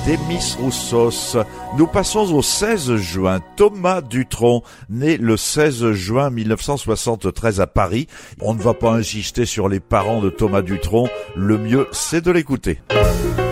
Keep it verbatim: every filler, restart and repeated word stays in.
Demis Roussos. Nous passons au seize juin. Thomas Dutronc, né le seize juin mille neuf cent soixante-treize à Paris. On ne va pas insister sur les parents de Thomas Dutronc, le mieux c'est de l'écouter.